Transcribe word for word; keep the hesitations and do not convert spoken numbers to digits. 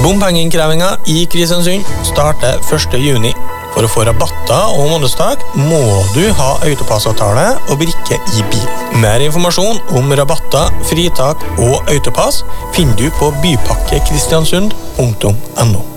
Bompengeinnkrevingen i Kristiansund starter første juni. For å få rabatter og månedstak må du ha autopassavtale og brikke i bil. Mer informasjon om rabatter, fritak og autopass finner du på bypakkekristiansund punktum no.